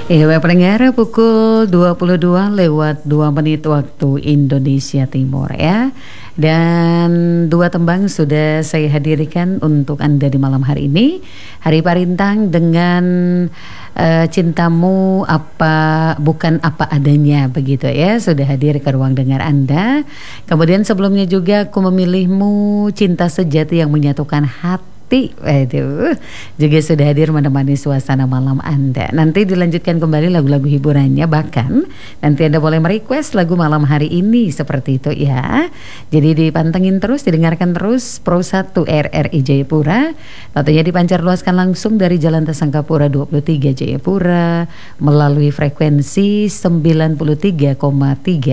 Iya, Bapak pendengar, pukul 22 lewat 2 menit waktu Indonesia Timur ya. Dan dua tembang sudah saya hadirkan untuk Anda di malam hari ini. Hari Parintang dengan Cintamu Apa Bukan Apa Adanya, begitu ya. Sudah hadir ke ruang dengar Anda. Kemudian sebelumnya juga Aku Memilihmu, Cinta Sejati yang Menyatukan Hati. Waduh, juga sudah hadir menemani suasana malam Anda. Nanti dilanjutkan kembali lagu-lagu hiburannya, bahkan nanti Anda boleh merequest lagu malam hari ini seperti itu ya. Jadi dipantengin terus, didengarkan terus Pro 1 RRI Jayapura. Tentunya dipancar luaskan langsung dari Jalan Tasangkapura 23 Jayapura melalui frekuensi 93,3